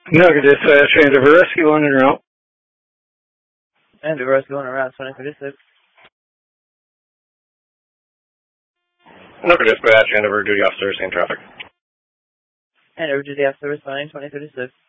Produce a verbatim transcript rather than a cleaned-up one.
Nuga Dispatch, Andover Rescue on en route. Andover Rescue on route twenty thirty-six. Nuga Dispatch, Andover Duty Officer, same traffic. Andover Duty Officer responding twenty thirty-six.